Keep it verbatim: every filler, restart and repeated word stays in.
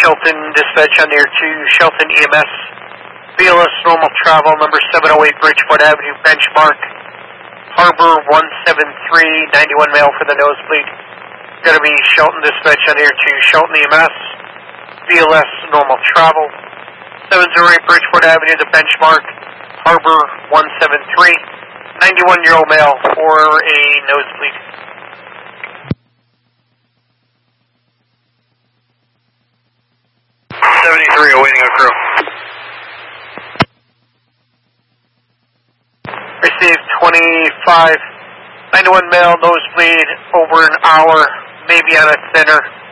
Shelton dispatch on air two, Shelton E M S, B L S normal travel, number seven oh eight Bridgeport Avenue, benchmark, Harbor one seven three, ninety-one male for the nosebleed. Going to be Shelton dispatch on air two, Shelton E M S, B L S normal travel, seven oh eight Bridgeport Avenue, the benchmark, Harbor one seven three, ninety-one year old male for a nosebleed. seventy-three awaiting a crew. Received twenty-five, ninety-one male nosebleed over an hour, maybe on a thinner.